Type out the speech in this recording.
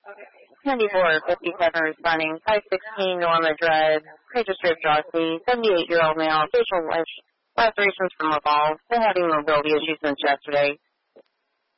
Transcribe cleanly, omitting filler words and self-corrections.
9457 responding. 516 Norma Dread. Major Strip Jossie. 78-year-old male. Facial lacerations from Evolve. Still having mobility issues since yesterday.